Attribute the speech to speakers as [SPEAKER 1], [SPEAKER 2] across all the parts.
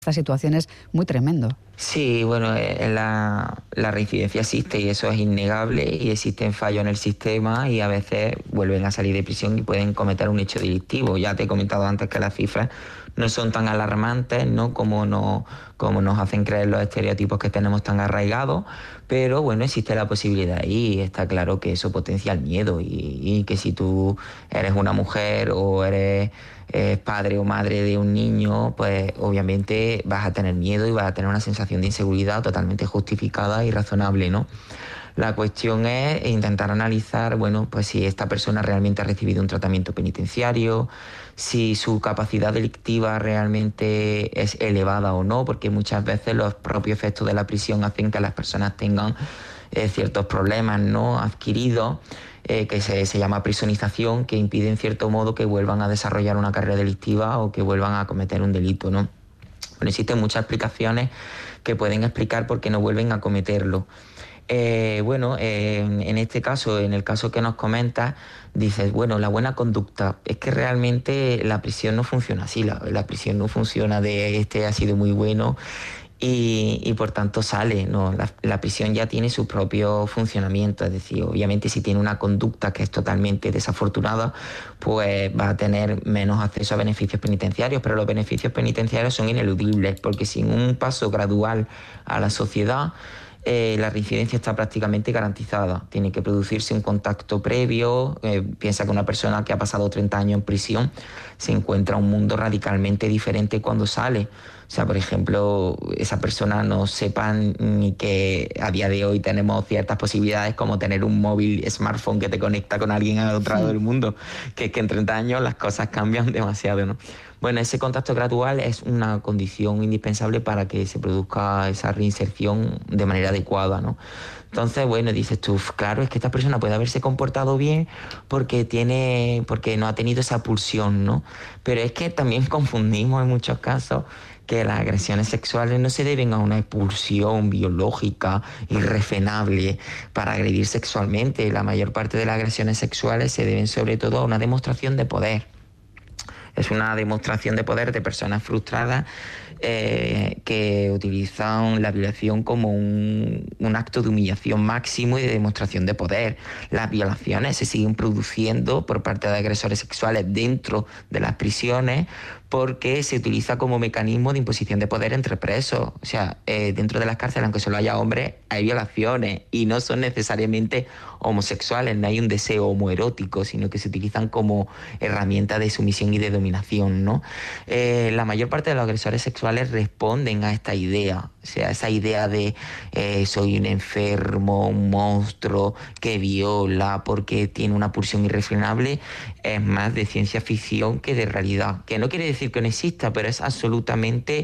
[SPEAKER 1] esta situación es muy tremendo.
[SPEAKER 2] Sí, bueno, la reincidencia existe y eso es innegable, y existen fallos en el sistema y a veces vuelven a salir de prisión y pueden cometer un hecho delictivo. Ya te he comentado antes que las cifras no son tan alarmantes, ¿no?, como nos hacen creer los estereotipos que tenemos tan arraigados, pero bueno, existe la posibilidad y está claro que eso potencia el miedo y que si tú eres una mujer o eres padre o madre de un niño, pues obviamente vas a tener miedo y vas a tener una sensación de inseguridad totalmente justificada y razonable, ¿no? La cuestión es intentar analizar, bueno, pues si esta persona realmente ha recibido un tratamiento penitenciario, si su capacidad delictiva realmente es elevada o no, porque muchas veces los propios efectos de la prisión hacen que las personas tengan ciertos problemas no adquiridos, que se llama prisonización, que impide en cierto modo que vuelvan a desarrollar una carrera delictiva o que vuelvan a cometer un delito, ¿no? Bueno, existen muchas explicaciones que pueden explicar por qué no vuelven a cometerlo. En este caso, en el caso que nos comentas, dices, bueno, la buena conducta, es que realmente la prisión no funciona así, la prisión no funciona de este ha sido muy bueno y por tanto sale, no, la prisión ya tiene su propio funcionamiento, es decir, obviamente si tiene una conducta que es totalmente desafortunada, pues va a tener menos acceso a beneficios penitenciarios, pero los beneficios penitenciarios son ineludibles, porque sin un paso gradual a la sociedad, la reincidencia está prácticamente garantizada. Tiene que producirse un contacto previo. Piensa que una persona que ha pasado 30 años en prisión se encuentra un mundo radicalmente diferente cuando sale. O sea, por ejemplo, esa persona no sepa ni que a día de hoy tenemos ciertas posibilidades como tener un móvil smartphone que te conecta con alguien al otro lado del mundo, que es que en 30 años las cosas cambian demasiado, ¿no? Bueno, ese contacto gradual es una condición indispensable para que se produzca esa reinserción de manera adecuada, ¿no? Entonces, bueno, dices tú, claro, es que esta persona puede haberse comportado bien porque no ha tenido esa pulsión, ¿no? Pero es que también confundimos en muchos casos que las agresiones sexuales no se deben a una pulsión biológica irrefrenable para agredir sexualmente. La mayor parte de las agresiones sexuales se deben sobre todo a una demostración de poder. Es una demostración de poder de personas frustradas que utilizan la violación como un acto de humillación máximo y de demostración de poder. Las violaciones se siguen produciendo por parte de agresores sexuales dentro de las prisiones porque se utiliza como mecanismo de imposición de poder entre presos. O sea, dentro de las cárceles, aunque solo haya hombres, hay violaciones y no son necesariamente homosexuales, no hay un deseo homoerótico, sino que se utilizan como herramienta de sumisión y de dominación, ¿no? La mayor parte de los agresores sexuales responden a esta idea, o sea, esa idea de soy un enfermo, un monstruo que viola porque tiene una pulsión irrefrenable, es más de ciencia ficción que de realidad, que no quiere decir que no exista, pero es absolutamente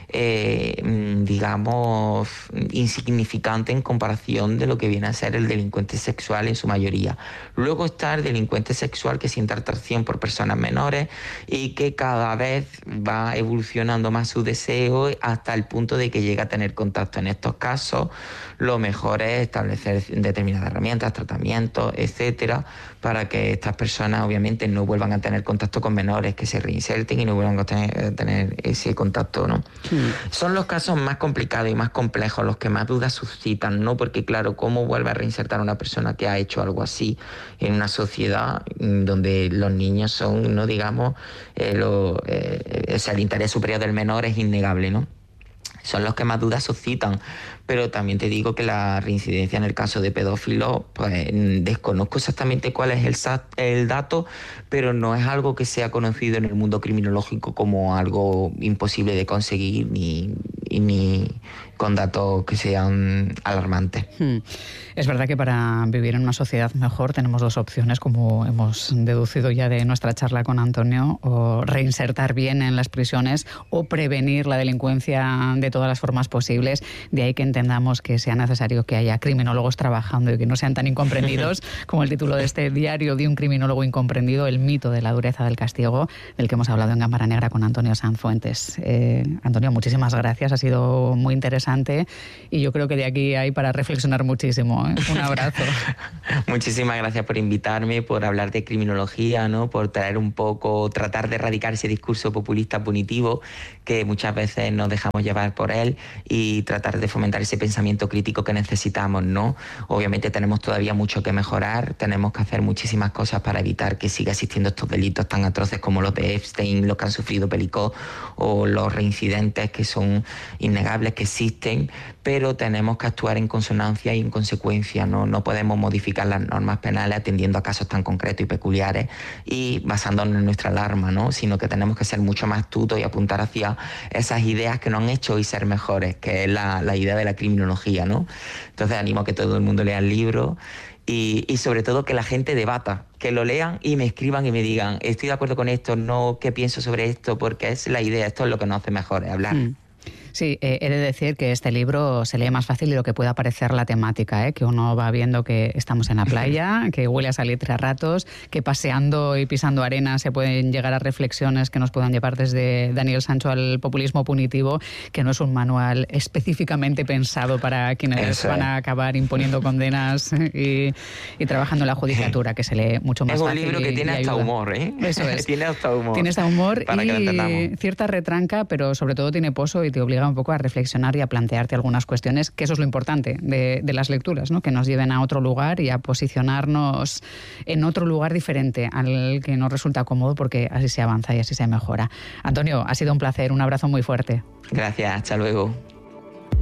[SPEAKER 2] digamos, insignificante en comparación de lo que viene a ser el delincuente sexual en su mayoría. Luego está el delincuente sexual que siente atracción por personas menores y que cada vez va evolucionando más su deseo hasta el punto de que llega a tener contacto. En estos casos, lo mejor es establecer determinadas herramientas, tratamientos, etcétera, para que estas personas obviamente no vuelvan a tener contacto con menores, que se reinserten y no vuelvan a tener ese contacto, ¿no? Son los casos más complicados y más complejos los que más dudas suscitan, ¿no? Porque claro, ¿cómo vuelve a reinsertar a una persona que ha hecho algo así en una sociedad donde los niños son, no digamos, el interés superior del menor es innegable, ¿no? Son los que más dudas suscitan, pero también te digo que la reincidencia en el caso de pedófilos, pues desconozco exactamente cuál es el dato, pero no es algo que sea conocido en el mundo criminológico como algo imposible de conseguir ni con datos que sean alarmantes.
[SPEAKER 1] Es verdad que para vivir en una sociedad mejor tenemos dos opciones, como hemos deducido ya de nuestra charla con Antonio: o reinsertar bien en las prisiones o prevenir la delincuencia de todas las formas posibles. De ahí que entendamos que sea necesario que haya criminólogos trabajando y que no sean tan incomprendidos como el título de este diario de un criminólogo incomprendido, el mito de la dureza del castigo, del que hemos hablado en Cámara Negra con Antonio Sanz Fuentes. Antonio, muchísimas gracias, ha sido muy interesante interesante y yo creo que de aquí hay para reflexionar muchísimo, ¿eh? Un abrazo.
[SPEAKER 2] Muchísimas gracias por invitarme, por hablar de criminología, ¿no? Por traer un poco, tratar de erradicar ese discurso populista punitivo que muchas veces nos dejamos llevar por él y tratar de fomentar ese pensamiento crítico que necesitamos, ¿no? Obviamente tenemos todavía mucho que mejorar, tenemos que hacer muchísimas cosas para evitar que siga existiendo estos delitos tan atroces como los de Epstein, los que han sufrido Pelicot o los reincidentes que son innegables que existen, pero tenemos que actuar en consonancia y en consecuencia, ¿no? No podemos modificar las normas penales atendiendo a casos tan concretos y peculiares y basándonos en nuestra alarma, ¿no? Sino que tenemos que ser mucho más astutos y apuntar hacia esas ideas que nos han hecho hoy ser mejores, que es la idea de la criminología, ¿no? Entonces animo a que todo el mundo lea el libro y sobre todo que la gente debata, que lo lean y me escriban y me digan estoy de acuerdo con esto, no, qué pienso sobre esto, porque es la idea, esto es lo que nos hace mejores, hablar.
[SPEAKER 1] Sí, he de decir que este libro se lee más fácil de lo que pueda parecer la temática, que uno va viendo que estamos en la playa, que huele a salitre a ratos, que paseando y pisando arena se pueden llegar a reflexiones que nos puedan llevar desde Daniel Sancho al populismo punitivo, que no es un manual específicamente pensado para quienes van a acabar imponiendo condenas y trabajando en la judicatura, que se lee mucho más fácil.
[SPEAKER 2] Es un libro que tiene hasta humor, ¿eh?
[SPEAKER 1] Eso es.
[SPEAKER 2] Tiene hasta humor.
[SPEAKER 1] Tiene hasta humor
[SPEAKER 2] para
[SPEAKER 1] y
[SPEAKER 2] que lo entendamos.
[SPEAKER 1] Cierta retranca, pero sobre todo tiene pozo y te obliga un poco a reflexionar y a plantearte algunas cuestiones, que eso es lo importante de las lecturas, ¿no? Que nos lleven a otro lugar y a posicionarnos en otro lugar diferente al que nos resulta cómodo, porque así se avanza y así se mejora. Antonio, ha sido un placer, un abrazo muy fuerte.
[SPEAKER 2] Gracias, hasta luego.